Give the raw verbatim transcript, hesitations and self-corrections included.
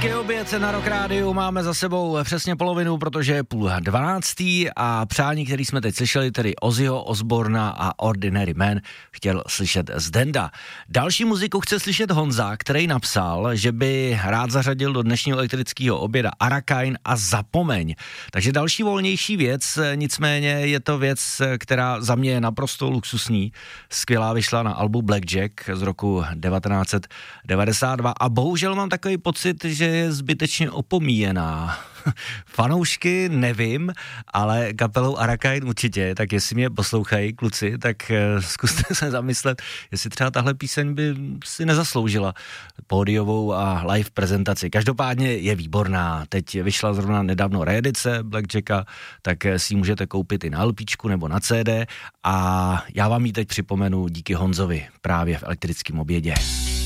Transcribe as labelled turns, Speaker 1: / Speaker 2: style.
Speaker 1: Hezký oběd na Rock Rádiu, máme za sebou přesně polovinu, protože je půl dvanáctý a přání, který jsme teď slyšeli, tedy Ozzyho Osborna a Ordinary Man, chtěl slyšet Zdenda. Další muziku chce slyšet Honza, který napsal, že by rád zařadil do dnešního elektrického oběda Arakain a Zapomeň. Takže další volnější věc, nicméně je to věc, která za mě je naprosto luxusní. Skvělá, vyšla na albu Blackjack z roku devatenáct set devadesát dva a bohužel mám takový pocit, že je zbytečně opomíjená. Fanoušky nevím, ale kapelou Arakain určitě, tak jestli mě poslouchají kluci, tak zkuste se zamyslet, jestli třeba tahle píseň by si nezasloužila pódiovou a live prezentaci. Každopádně je výborná. Teď vyšla zrovna nedávno reedice Blackjacka, tak si ji můžete koupit i na LPčku nebo na C D a já vám ji teď připomenu díky Honzovi právě v elektrickém obědě.